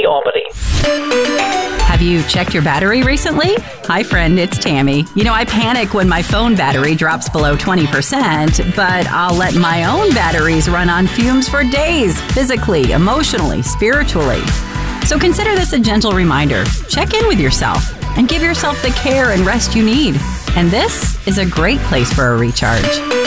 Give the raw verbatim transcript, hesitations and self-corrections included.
Albany, Albany. Have you checked your battery recently? Hi, friend, it's Tammy. You know, I panic when my phone battery drops below twenty percent, but I'll let my own batteries run on fumes for days, physically, emotionally, spiritually. So consider this a gentle reminder. Check in with yourself and give yourself the care and rest you need. And this is a great place for a recharge.